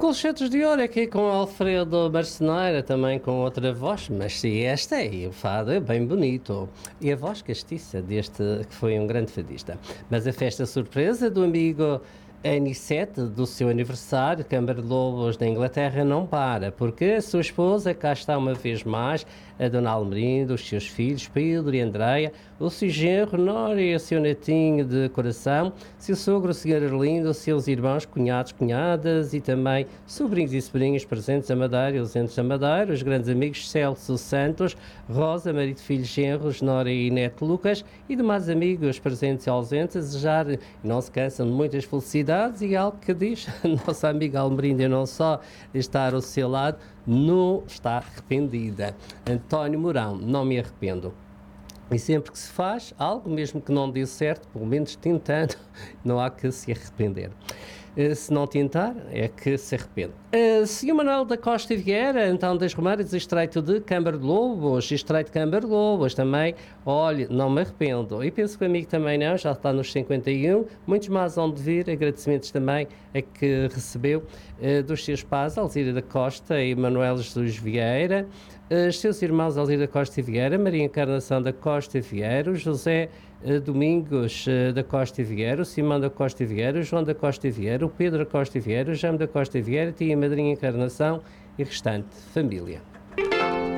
Colchetes de Ouro aqui com Alfredo Marceneira, também com outra voz, mas sim, esta é, o fado é bem bonito. E a voz castiça deste que foi um grande fadista. Mas a festa surpresa do amigo N7, do seu aniversário, Câmara de Lobos da Inglaterra, não para, porque a sua esposa cá está uma vez mais, a Dona Almerinda, os seus filhos, Pedro e Andreia, o seu genro, Nora e o seu netinho de coração, seu sogro, o Sr. Arlindo, os seus irmãos, cunhados, cunhadas e também sobrinhos e sobrinhas presentes a Madeira e ausentes a Madeira, os grandes amigos Celso Santos, Rosa, marido, filhos, genros, Nora e neto Lucas e demais amigos presentes e ausentes, a desejar, não se cansam de muitas felicidades e algo que diz a nossa amiga Almerinda, não só de estar ao seu lado, não está arrependida. António Mourão, não me arrependo. E sempre que se faz algo, mesmo que não dê certo, pelo menos tentando, não há que se arrepender. Se não tentar, é que se arrepende. Sr. Manuel da Costa e Vieira, então das Romeiras, Estreito de Câmara de Lobos, Estreito de Câmara de Lobos também, olha, não me arrependo. E penso que o amigo também não, já está nos 51, muitos mais hão de vir, agradecimentos também a que recebeu dos seus pais, Alzira da Costa e Manuel Jesus Vieira, os seus irmãos Alzira da Costa e Vieira, Maria Encarnação da Costa e Vieira, José Domingos da Costa e Vieira, o Simão da Costa e Vieira, o João da Costa e Vieira, o Pedro da Costa e Vieira, o Jaime da Costa e Vieira, tia e madrinha Encarnação e restante família.